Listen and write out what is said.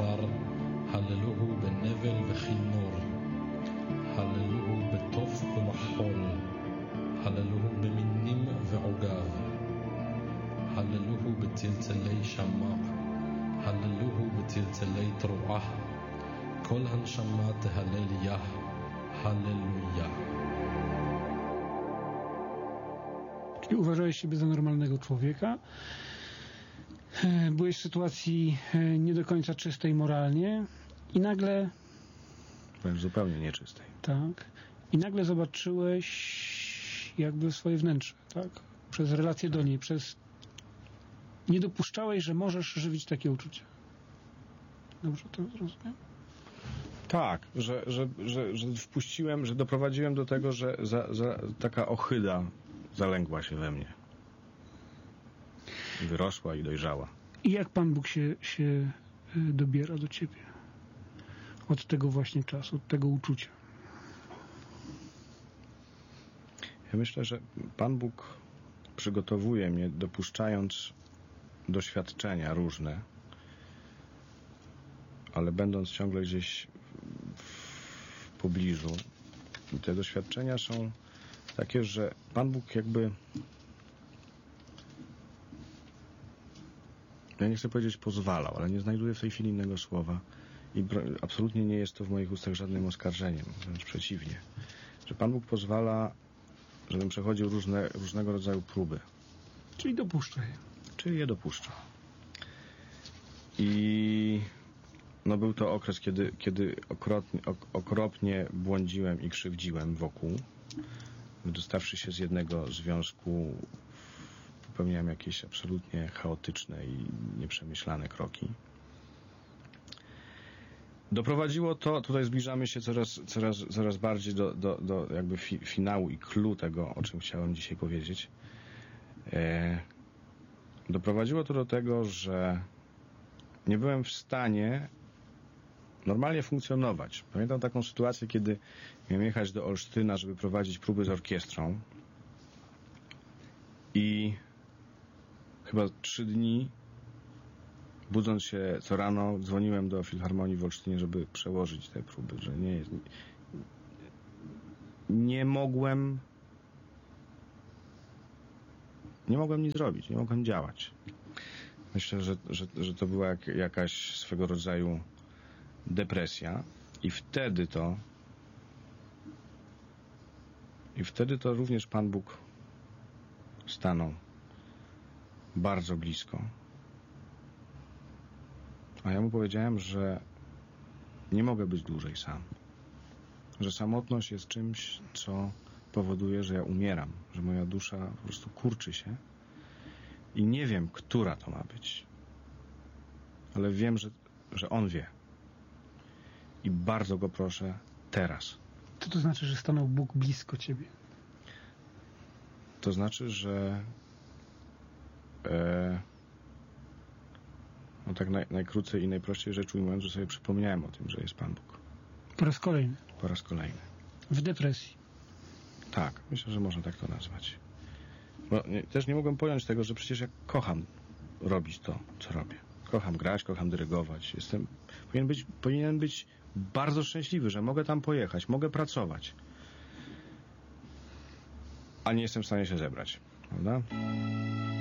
במדבר, הללוהו בנבל וכינור, הללוהו בתוף ומחול, הללוהו במינים ועוגב, הללוהו בצלצלי שמע, הללוהו בצלצלי תרועה, כל הנשמה תהלל יה, halleluja. Czyli uważałeś siebie za normalnego człowieka, byłeś w sytuacji nie do końca czystej moralnie i nagle... Wręcz zupełnie nieczystej. Tak. I nagle zobaczyłeś jakby swoje wnętrze, tak? Przez relację do niej, nie dopuszczałeś, że możesz żywić takie uczucia. Dobrze to zrozumiałem? Tak, że wpuściłem, że doprowadziłem do tego, że taka ohyda zalęgła się we mnie. Wyrosła i dojrzała. I jak Pan Bóg się dobiera do ciebie? Od tego właśnie czasu, od tego uczucia. Ja myślę, że Pan Bóg przygotowuje mnie, dopuszczając doświadczenia różne, ale będąc ciągle gdzieś w pobliżu. I te doświadczenia są takie, że Pan Bóg jakby, ja nie chcę powiedzieć pozwalał, ale nie znajduję w tej chwili innego słowa i absolutnie nie jest to w moich ustach żadnym oskarżeniem, wręcz przeciwnie, że Pan Bóg pozwala, żebym przechodził różnego rodzaju próby. Czyli dopuszcza je. Czyli je dopuszcza. I no był to okres, kiedy okropnie błądziłem i krzywdziłem wokół. Wydostawszy się z jednego związku, popełniałem jakieś absolutnie chaotyczne i nieprzemyślane kroki. Doprowadziło to, tutaj zbliżamy się coraz bardziej do jakby finału i clou tego, o czym chciałem dzisiaj powiedzieć. Doprowadziło to do tego, że nie byłem w stanie normalnie funkcjonować. Pamiętam taką sytuację, kiedy miałem jechać do Olsztyna, żeby prowadzić próby z orkiestrą i chyba 3 dni, budząc się co rano, dzwoniłem do Filharmonii w Olsztynie, żeby przełożyć te próby, że nie mogłem nic zrobić, nie mogłem działać. Myślę, że to była jakaś swego rodzaju depresja i wtedy to również Pan Bóg stanął bardzo blisko. A ja mu powiedziałem, że nie mogę być dłużej sam. Że samotność jest czymś, co powoduje, że ja umieram, że moja dusza po prostu kurczy się i nie wiem, która to ma być. Ale wiem, że On wie. I bardzo Go proszę teraz. Co to znaczy, że stanął Bóg blisko ciebie? To znaczy, że no tak najkrócej i najprościej rzecz ujmując, że sobie przypomniałem o tym, że jest Pan Bóg. Po raz kolejny. Po raz kolejny. W depresji. Tak, myślę, że można tak to nazwać. Bo też nie mogłem pojąć tego, że przecież ja kocham robić to, co robię. Kocham grać, kocham dyrygować. Powinienem być bardzo szczęśliwy, że mogę tam pojechać, mogę pracować. A nie jestem w stanie się zebrać. Prawda?